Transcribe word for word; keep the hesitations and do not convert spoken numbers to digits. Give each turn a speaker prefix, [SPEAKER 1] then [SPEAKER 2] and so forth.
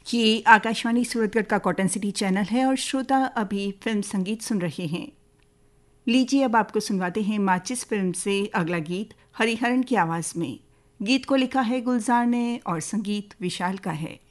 [SPEAKER 1] ये आकाशवाणी सूरतगढ़ का cotton city channel है और श्रोता अभी फिल्म संगीत सुन रहे हैं। लीजिए अब आपको सुनवाते हैं माचिस फिल्म से अगला गीत हरिहरन की आवाज़ में। गीत को लिखा है गुलजार ने और संगीत विशाल का है।